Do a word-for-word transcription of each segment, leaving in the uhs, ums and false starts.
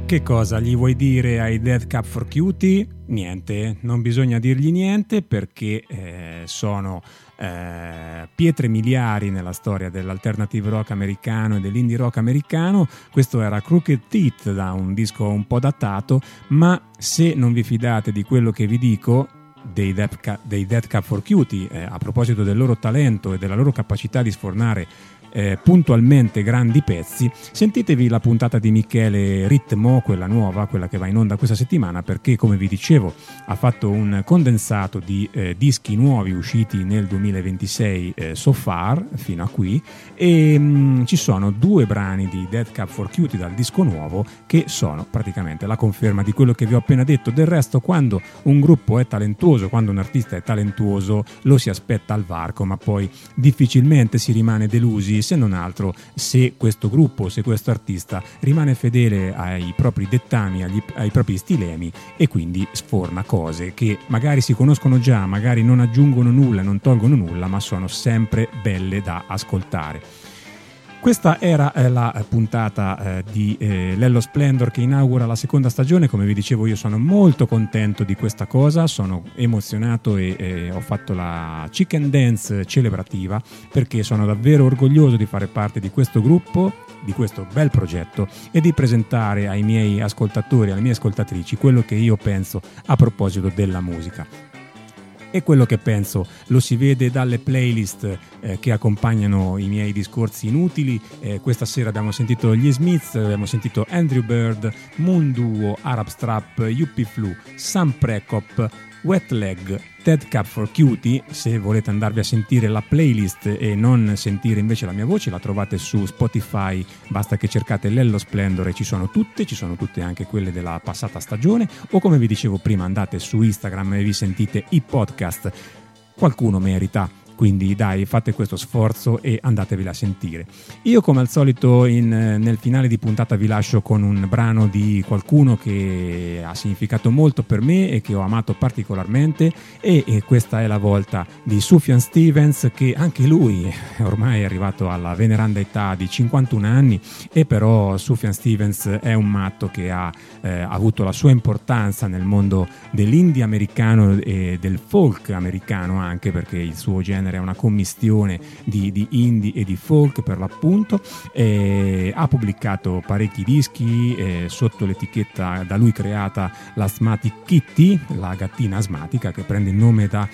Che cosa gli vuoi dire ai Dead Cup for Cutie? Niente, non bisogna dirgli niente perché eh, sono eh, pietre miliari nella storia dell'alternative rock americano e dell'indie rock americano. Questo era Crooked Teeth, da un disco un po' datato, ma se non vi fidate di quello che vi dico dei Dead Cup, dei Dead Cup for Cutie, eh, a proposito del loro talento e della loro capacità di sfornare Eh, puntualmente grandi pezzi, sentitevi la puntata di Michele Ritmo, quella nuova, quella che va in onda questa settimana, perché come vi dicevo ha fatto un condensato di eh, dischi nuovi usciti nel duemilaventisei eh, so far, fino a qui, e mh, ci sono due brani di Dead Cup for Cutie dal disco nuovo che sono praticamente la conferma di quello che vi ho appena detto. Del resto, quando un gruppo è talentuoso, quando un artista è talentuoso, lo si aspetta al varco, ma poi difficilmente si rimane delusi, se non altro se questo gruppo, se questo artista rimane fedele ai propri dettami, agli, ai propri stilemi, e quindi sforna cose che magari si conoscono già, magari non aggiungono nulla, non tolgono nulla, ma sono sempre belle da ascoltare. Questa era eh, la puntata eh, di eh, Lello Splendor che inaugura la seconda stagione. Come vi dicevo, io sono molto contento di questa cosa, sono emozionato e eh, ho fatto la chicken dance celebrativa perché sono davvero orgoglioso di fare parte di questo gruppo, di questo bel progetto, e di presentare ai miei ascoltatori, alle mie ascoltatrici, quello che io penso a proposito della musica. E quello che penso lo si vede dalle playlist eh, che accompagnano i miei discorsi inutili. Eh, questa sera abbiamo sentito gli Smiths, abbiamo sentito Andrew Bird, Moon Duo, Arab Strap, Yuppie Flu, Sam Prekop, Wet Leg, Dead Cup for Cutie. Se volete andarvi a sentire la playlist e non sentire invece la mia voce, la trovate su Spotify, basta che cercate Lello Splendor e ci sono tutte, ci sono tutte anche quelle della passata stagione, o come vi dicevo prima andate su Instagram e vi sentite i podcast. Qualcuno merita, quindi dai, fate questo sforzo e andatevela a sentire. Io come al solito in, nel finale di puntata vi lascio con un brano di qualcuno che ha significato molto per me e che ho amato particolarmente, e, e questa è la volta di Sufjan Stevens, che anche lui ormai è arrivato alla veneranda età di cinquantuno anni, e però Sufjan Stevens è un matto che ha eh, avuto la sua importanza nel mondo dell'indie americano e del folk americano, anche perché il suo genere è una commistione di, di indie e di folk per l'appunto. Eh, ha pubblicato parecchi dischi eh, sotto l'etichetta da lui creata, l'Asthmatic Kitty, la gattina asmatica, che prende il nome da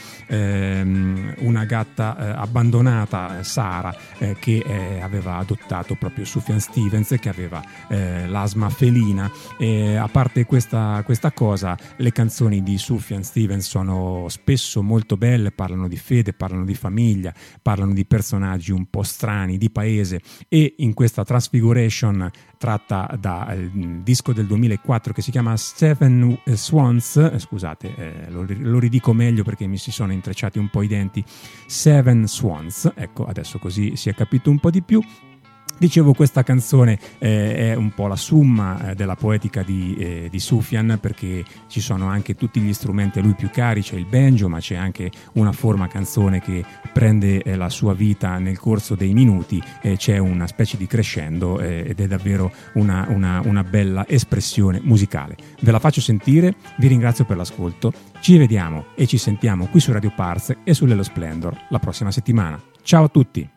ehm, una gatta eh, abbandonata, Sara, eh, che eh, aveva adottato proprio Sufjan Stevens, che aveva eh, l'asma felina. Eh, a parte questa, questa cosa, le canzoni di Sufjan Stevens sono spesso molto belle, parlano di fede, parlano di famiglia, parlano di personaggi un po' strani, di paese, e in questa Transfiguration, tratta dal disco del duemilaquattro che si chiama Seven Swans, eh, scusate, eh, lo, lo ridico meglio perché mi si sono intrecciati un po' i denti, Seven Swans, ecco, adesso così si è capito un po' di più. Dicevo, questa canzone eh, è un po' la summa eh, della poetica di, eh, di Sufjan, perché ci sono anche tutti gli strumenti a lui più cari, c'è il banjo, ma c'è anche una forma canzone che prende eh, la sua vita nel corso dei minuti, eh, c'è una specie di crescendo eh, ed è davvero una, una, una bella espressione musicale. Ve la faccio sentire, vi ringrazio per l'ascolto, ci vediamo e ci sentiamo qui su Radio Pars e su Lello Splendor la prossima settimana. Ciao a tutti!